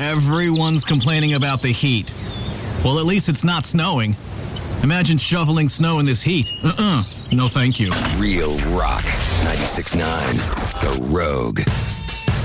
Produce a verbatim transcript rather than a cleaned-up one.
Everyone's complaining about the heat. Well, at least it's not snowing. Imagine shoveling snow in this heat. Uh-uh. No, thank you. Real Rock ninety-six point nine, The Rogue.